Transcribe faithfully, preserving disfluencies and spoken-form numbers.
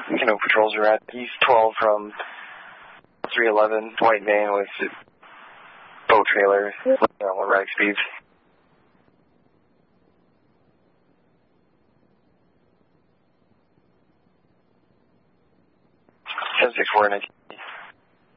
you know, patrols are at East twelve from three eleven, white van with boat trailer, you know, rag speeds. seven six four, nineteen.